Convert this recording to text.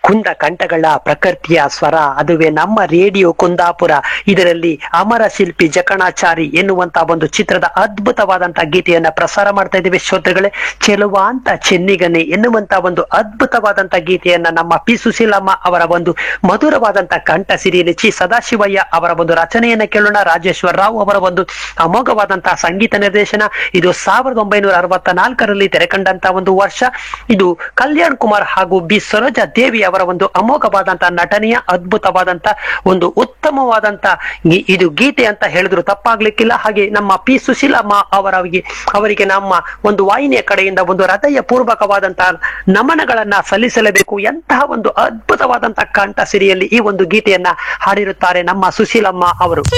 ಕುಂದ ಕಂಠಗಳ ಪ್ರಕೃತಿಯ ಸ್ವರ ಅದುವೇ ನಮ್ಮ ರೇಡಿಯೋ ಕುಂದಾಪುರ. ಇದರಲ್ಲಿ ಅಮರ ಶಿಲ್ಪಿ ಜಕಣಾಚಾರಿ ಎನ್ನುವಂತ ಒಂದು ಚಿತ್ರದ ಅದ್ಭುತವಾದಂತಹ ಗೀತೆಯನ್ನ ಪ್ರಸಾರ ಮಾಡ್ತಾ ಇದ್ದೇವೆ ಶ್ರೋತೃಗಳೇ. ಚೆಲುವಾಂತ ಚೆನ್ನಿಗನೆ ಎನ್ನುವಂತ ಒಂದು ಅದ್ಭುತವಾದಂತಹ ಗೀತೆಯನ್ನ ನಮ್ಮ ಪಿ ಸುಶೀಲಮ್ಮ ಅವರ ಒಂದು ಮಧುರವಾದಂತಹ ಕಂಠ ಸಿರಿಯಲ್ಲಿ ಚಿ ಸದಾಶಿವಯ್ಯ ಅವರ ಒಂದು ರಚನೆಯನ್ನ ಕೇಳೋಣ. ರಾಜೇಶ್ವರ ರಾವ್ ಅವರ ಒಂದು ಅಮೋಘವಾದಂತಹ ಸಂಗೀತ ನಿರ್ದೇಶನ. ಇದು 1964ರಲ್ಲಿ ತೆರೆಕಂಡಂತಹ ಒಂದು ವರ್ಷ. ಇದು ಕಲ್ಯಾಣ್ ಕುಮಾರ್ ಹಾಗೂ ಬಿ ಸರೋಜಾ ದೇವಿ ಅವರ ಒಂದು ಅಮೋಘವಾದಂತಹ ನಟನೆಯ ಅದ್ಭುತವಾದಂತ ಒಂದು ಉತ್ತಮವಾದಂತ ಇದು ಗೀತೆ ಅಂತ ಹೇಳಿದ್ರು ತಪ್ಪಾಗ್ಲಿಕ್ಕಿಲ್ಲ. ಹಾಗೆ ನಮ್ಮ ಪಿ ಸುಶೀಲಮ್ಮ ಅವರಿಗೆ ನಮ್ಮ ಒಂದು ವಾಹಿನಿಯ ಕಡೆಯಿಂದ ಒಂದು ಹೃದಯ ಪೂರ್ವಕವಾದಂತಹ ನಮನಗಳನ್ನ ಸಲ್ಲಿಸಲೇಬೇಕು. ಎಂತಹ ಒಂದು ಅದ್ಭುತವಾದಂತಹ ಕಂಠ ಸಿರಿಯಲ್ಲಿ ಈ ಒಂದು ಗೀತೆಯನ್ನ ಹಾಡಿರುತ್ತಾರೆ ನಮ್ಮ ಸುಶೀಲಮ್ಮ ಅವರು.